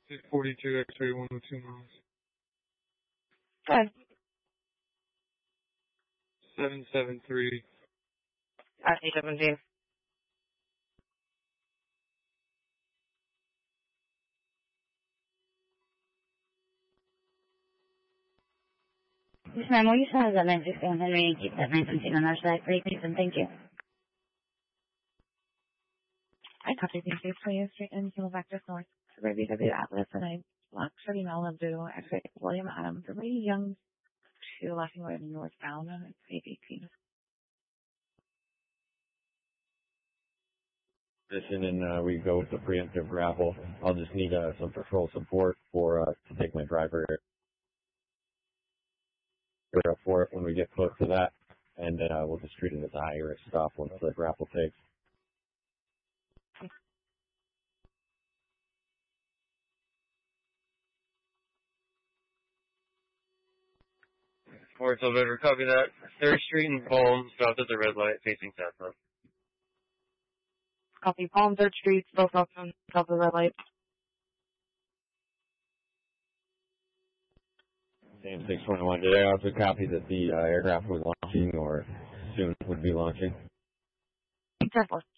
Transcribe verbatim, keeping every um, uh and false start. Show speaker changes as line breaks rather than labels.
forty-two X-ray one oh two miles.
Go ahead.
seven seven three.
I C seventeen. Yes, ma'am. Will you size that nine six seven Henry and keep that nine seventeen on our side, please? And thank you. I copy these two please. Straight in Kilovector North. Suburbia W Atlas, and I locked thirty mile of due X-ray William Adams. The Lady Young to Leffingwood northbound on eight eighteen.
And uh, we go with the preemptive grapple. I'll just need uh, some patrol support for uh, to take my driver up for it when we get close to that, and then uh, we'll just treat it as a high risk stop once the grapple takes.
Fort Silver, copy that. third Street and Palm, stopped at the red light, facing southbound.
Copy. Palm, third Street, still southbound, top of the red light.
Same six twenty-one. Did I also copy that the uh, aircraft was launching or soon would be launching?
ten four.